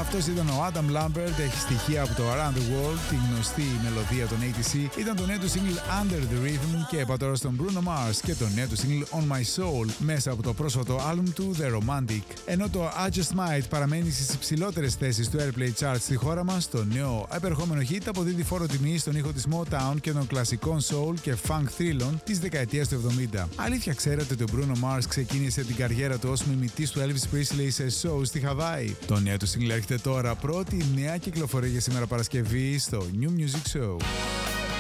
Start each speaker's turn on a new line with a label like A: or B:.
A: Αυτός ήταν ο Adam Lambert, έχει στοιχεία από το Around the World, τη γνωστή μελωδία των 80's. Ήταν το νέο του single Under the Rhythm και είπα τώρα στον Bruno Mars και το νέο του single On My Soul μέσα από το πρόσφατο άλμπουμ του The Romantic. Ενώ το I Just Might παραμένει στις υψηλότερες θέσεις του Airplay Charts στη χώρα μας, το νέο επερχόμενο hit αποδίδει φόρο τιμή στον ήχο της Motown και των κλασικών soul και funk θρύλων της δεκαετίας του 70. Αλήθεια, ξέρετε ότι ο Bruno Mars ξεκίνησε την καριέρα του ως μιμητής του Elvis Presley σε show στη Χαβάη. Το νέο του single έρχεται τώρα, πρώτη νέα κυκλοφορία για σήμερα Παρασκευή στο New Music Show.